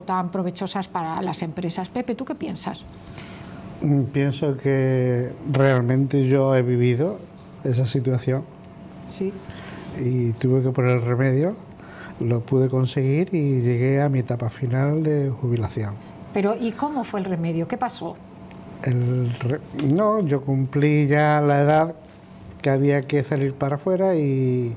tan provechosas para las empresas. Pepe, ¿tú qué piensas? Pienso que realmente yo he vivido esa situación. Sí. Y tuve que poner remedio, lo pude conseguir y llegué a mi etapa final de jubilación. Pero, ¿y cómo fue el remedio? ¿Qué pasó? No, yo cumplí ya la edad que había que salir para afuera y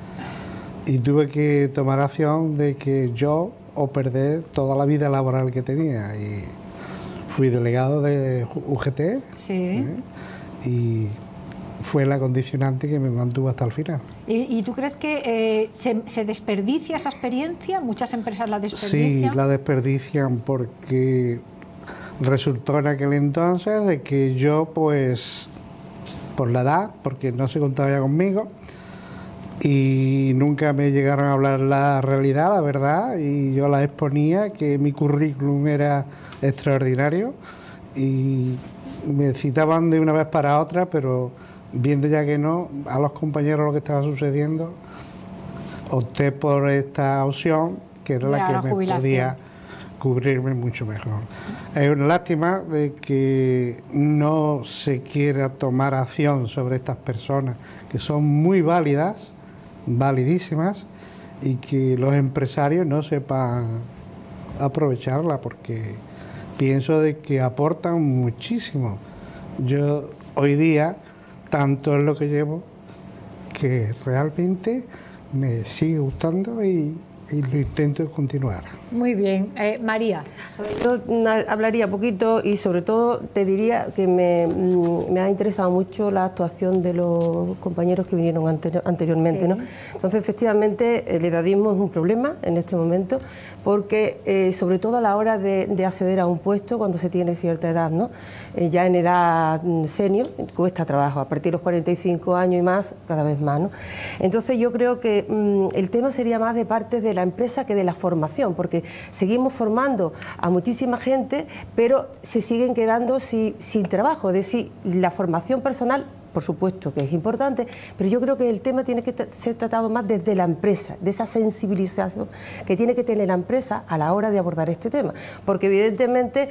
tuve que tomar acción de que yo o perder toda la vida laboral que tenía. Y fui delegado de UGT. Sí. Y fue la condicionante que me mantuvo hasta el final. ¿Y tú crees que se desperdicia esa experiencia? ¿Muchas empresas la desperdician? Sí, la desperdician porque resultó en aquel entonces de que yo, pues, por la edad, porque no se contaba ya conmigo, y nunca me llegaron a hablar la realidad, la verdad, y yo la exponía, que mi currículum era extraordinario, y me citaban de una vez para otra, pero viendo ya que no, a los compañeros lo que estaba sucediendo, opté por esta opción, que era la que me podía cubrirme mucho mejor. Es una lástima de que no se quiera tomar acción sobre estas personas, que son muy válidas, validísimas, y que los empresarios no sepan aprovecharla, porque pienso de que aportan muchísimo. Yo hoy día, tanto es lo que llevo, que realmente me sigue gustando y lo intento continuar. Muy bien. María. Yo hablaría poquito y sobre todo te diría que me ha interesado mucho la actuación de los compañeros que vinieron anteriormente, sí, ¿no? Entonces, efectivamente, el edadismo es un problema en este momento porque, sobre todo a la hora de acceder a un puesto cuando se tiene cierta edad, ¿no? Ya en edad senior cuesta trabajo, a partir de los 45 años y más, cada vez más, ¿no? Entonces, yo creo que el tema sería más de parte de la empresa que de la formación, porque seguimos formando a muchísima gente, pero se siguen quedando sin trabajo. Es decir, la formación personal, por supuesto que es importante, pero yo creo que el tema tiene que ser tratado más desde la empresa, de esa sensibilización que tiene que tener la empresa a la hora de abordar este tema, porque evidentemente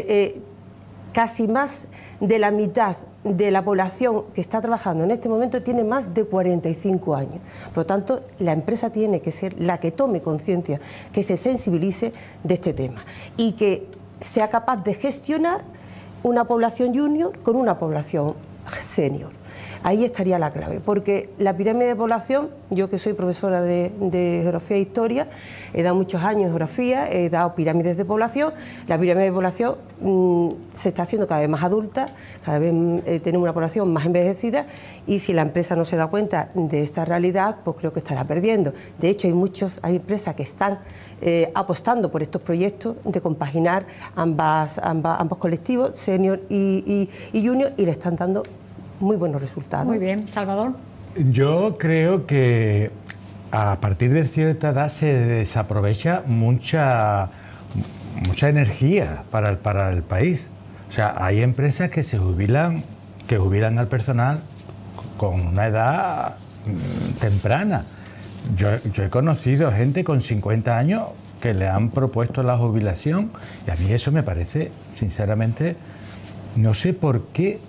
casi más de la mitad de la población que está trabajando en este momento tiene más de 45 años. Por lo tanto, la empresa tiene que ser la que tome conciencia, que se sensibilice de este tema y que sea capaz de gestionar una población junior con una población senior. Ahí estaría la clave, porque la pirámide de población, yo que soy profesora de geografía e historia, he dado muchos años de geografía, he dado pirámides de población, la pirámide de población se está haciendo cada vez más adulta, cada vez tenemos una población más envejecida y si la empresa no se da cuenta de esta realidad, pues creo que estará perdiendo. De hecho, hay empresas que están apostando por estos proyectos de compaginar ambos colectivos, senior y junior, y le están dando muy buenos resultados. Muy bien. Salvador. Yo creo que a partir de cierta edad se desaprovecha mucha energía para el país. O sea, hay empresas que jubilan al personal con una edad temprana. Yo he conocido gente con 50 años que le han propuesto la jubilación y a mí eso me parece, sinceramente, no sé por qué,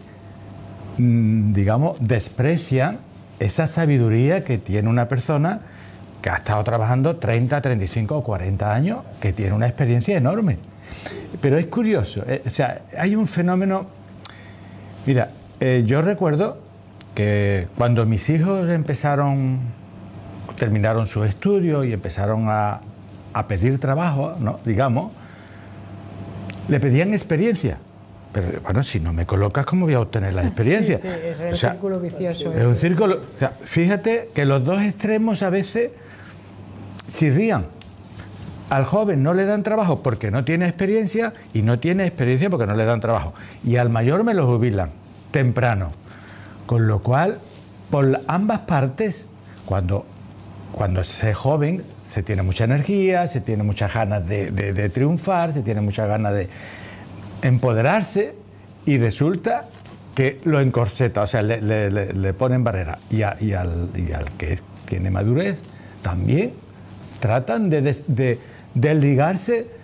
digamos, desprecian esa sabiduría que tiene una persona que ha estado trabajando 30, 35 o 40 años, que tiene una experiencia enorme. Pero es curioso, o sea, hay un fenómeno... Mira, yo recuerdo que cuando mis hijos terminaron sus estudios y empezaron a pedir trabajo, ¿no? Digamos, le pedían experiencia. Pero bueno, si no me colocas, ¿cómo voy a obtener la experiencia? Sí, es el círculo vicioso. Es un círculo... O sea, fíjate que los dos extremos a veces chirrían. Al joven no le dan trabajo porque no tiene experiencia y no tiene experiencia porque no le dan trabajo. Y al mayor me lo jubilan temprano. Con lo cual, por ambas partes, cuando se es joven, se tiene mucha energía, se tiene muchas ganas de triunfar, se tiene muchas ganas de empoderarse y resulta que lo encorseta, o sea, le ponen barrera. Y al que tiene madurez también tratan de desligarse